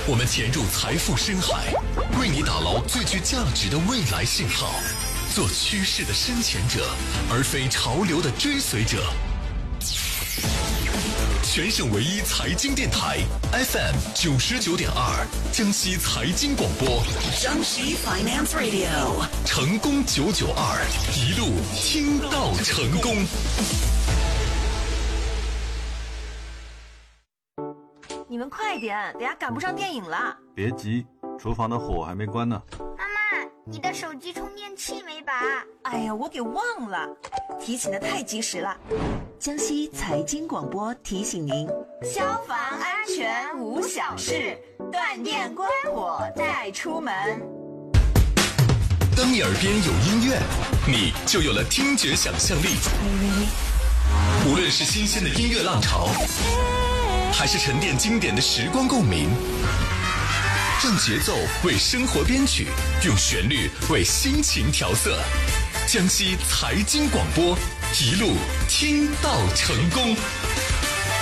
我们潜入财富深海，为你打捞最具价值的未来信号，做趋势的深潜者，而非潮流的追随者。全省唯一财经电台 FM 99.2，江西财经广播， 江西 Finance Radio， 成功992，一路听到成功。 你们快点，等下赶不上电影了。 别急，厨房的火还没关呢。 妈妈，你的手机充电器没拔？ 哎呀，我给忘了，提醒的太及时了。 江西财经广播提醒您： 消防安全无小事，断电关火再出门。 当你耳边有音乐，你就有了听觉想象力。无论是新鲜的音乐浪潮，还是沉淀经典的时光共鸣，让节奏为生活编曲，用旋律为心情调色。江西财经广播，一路听到成功。